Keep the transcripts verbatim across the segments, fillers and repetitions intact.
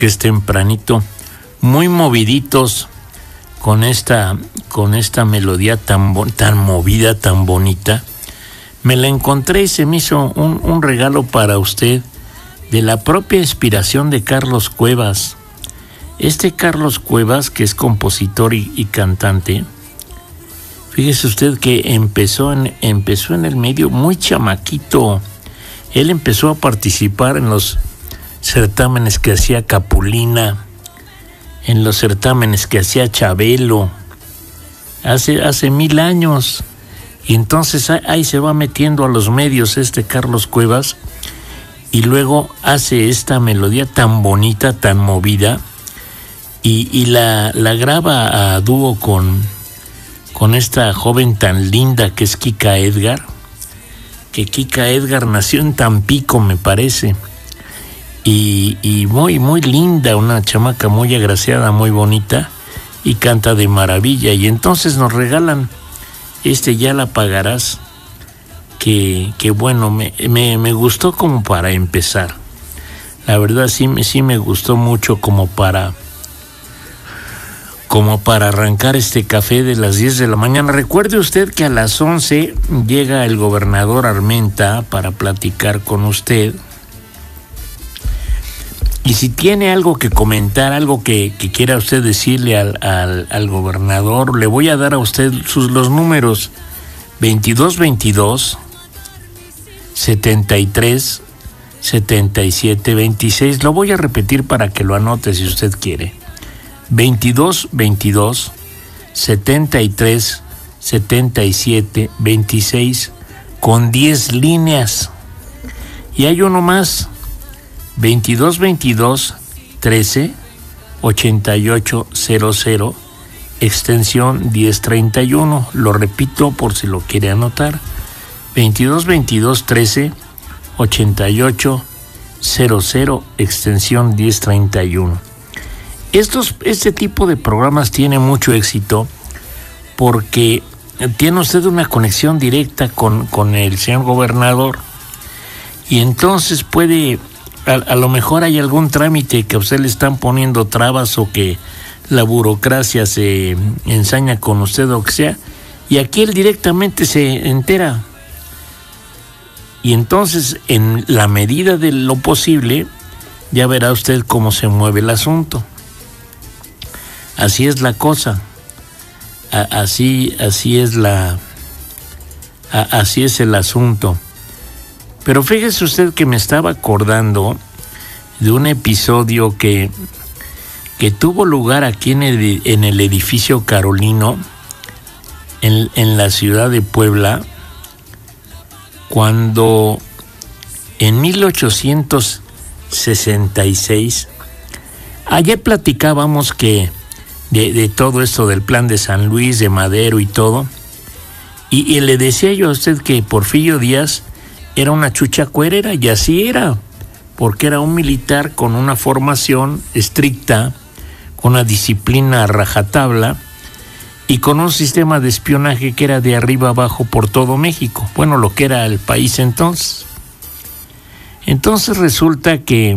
que es tempranito, muy moviditos con esta, con esta melodía tan, tan movida, tan bonita. Me la encontré y se me hizo un, un regalo para usted de la propia inspiración de Carlos Cuevas. Este Carlos Cuevas, que es compositor y, y cantante, fíjese usted que empezó en, empezó en el medio muy chamaquito. Él empezó a participar en los certámenes que hacía Capulina, en los certámenes que hacía Chabelo, hace, hace mil años. Y entonces ahí se va metiendo a los medios este Carlos Cuevas y luego hace esta melodía tan bonita, tan movida, y, y la, la graba a dúo con, con esta joven tan linda que es Kika Edgar, que Kika Edgar nació en Tampico, me parece, y, y muy, muy linda, una chamaca muy agraciada, muy bonita, y canta de maravilla. Y entonces nos regalan este Ya la pagarás, que, que bueno, me, me, me gustó como para empezar. La verdad sí, sí me gustó mucho como para, como para arrancar este café de las diez de la mañana. Recuerde usted que a las once llega el gobernador Armenta para platicar con usted. Y si tiene algo que comentar, algo que, que quiera usted decirle al, al, al gobernador, le voy a dar a usted sus, los números veintidós veintidós, setenta y tres, setenta y siete, veintiséis. Lo voy a repetir para que lo anote si usted quiere. veintidós veintidós, setenta y tres, setenta y siete, veintiséis, con diez líneas. Y hay uno más. veintidós veintidós, trece, ochenta y ocho cero cero, extensión diez treinta y uno. Lo repito por si lo quiere anotar. veintidós veintidós, trece, ochenta y ocho cero cero, extensión diez treinta y uno. Estos, este tipo de programas tiene mucho éxito porque tiene usted una conexión directa con, con el señor gobernador, y entonces puede... A, a lo mejor hay algún trámite que a usted le están poniendo trabas, o que la burocracia se ensaña con usted o que sea, y aquí él directamente se entera. Y entonces, en la medida de lo posible, ya verá usted cómo se mueve el asunto. Así es la cosa. A, así, así es la, a, así es el asunto. Pero fíjese usted que me estaba acordando de un episodio que, que tuvo lugar aquí en el, en el edificio Carolino, en, en la ciudad de Puebla, cuando en mil ochocientos sesenta y seis, ayer platicábamos que de, de todo esto del plan de San Luis, de Madero y todo, y, y le decía yo a usted que Porfirio Díaz era una chucha cuerera, y así era, porque era un militar con una formación estricta, con una disciplina a rajatabla y con un sistema de espionaje que era de arriba abajo por todo México, bueno, lo que era el país entonces. Entonces resulta que,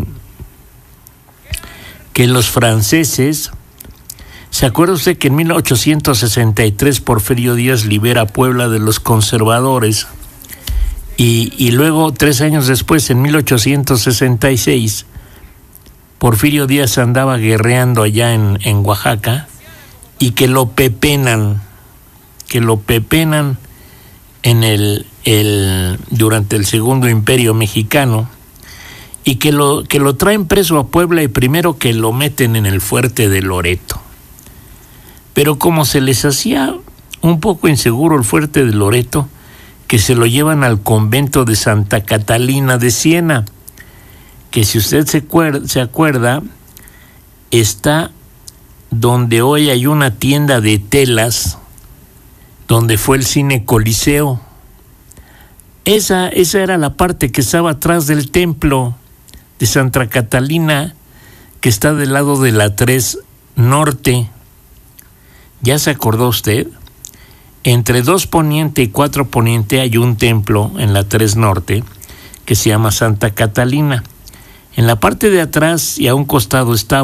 que los franceses, ¿se acuerda usted que en mil ochocientos sesenta y tres Porfirio Díaz libera Puebla de los conservadores? Y, y luego, tres años después, en mil ochocientos sesenta y seis, Porfirio Díaz andaba guerreando allá en, en Oaxaca, y que lo pepenan, que lo pepenan en el, el, durante el Segundo Imperio Mexicano, y que lo, que lo traen preso a Puebla, y primero que lo meten en el fuerte de Loreto. Pero como se les hacía un poco inseguro el fuerte de Loreto, que se lo llevan al convento de Santa Catalina de Siena, que si usted se acuerda, se acuerda, está donde hoy hay una tienda de telas, donde fue el cine Coliseo. Esa, esa era la parte que estaba atrás del templo de Santa Catalina, que está del lado de la tres Norte. ¿Ya se acordó usted? Entre dos Poniente y cuatro Poniente hay un templo en la tres Norte que se llama Santa Catalina. En la parte de atrás y a un costado está